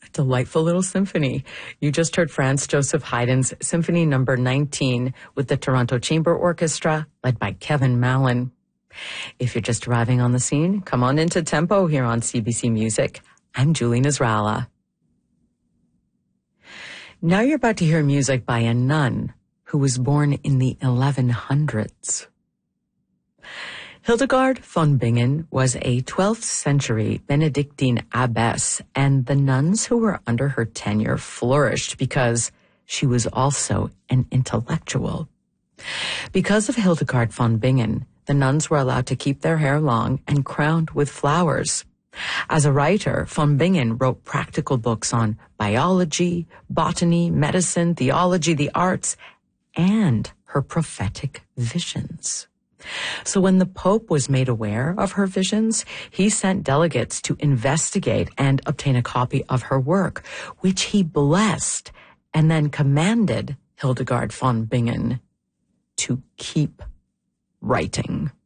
Delightful little symphony. You just heard Franz Joseph Haydn's Symphony Number 19 with the Toronto Chamber Orchestra, led by Kevin Mallon. If you're just arriving on the scene, come on into Tempo here on CBC Music. I'm Julie Nasrallah. Now you're about to hear music by a nun who was born in the 1100s. Hildegard von Bingen was a 12th century Benedictine abbess, and the nuns who were under her tenure flourished because she was also an intellectual. Because of Hildegard von Bingen, the nuns were allowed to keep their hair long and crowned with flowers. As a writer, von Bingen wrote practical books on biology, botany, medicine, theology, the arts, and her prophetic visions. So when the Pope was made aware of her visions, he sent delegates to investigate and obtain a copy of her work, which he blessed and then commanded Hildegard von Bingen to keep writing.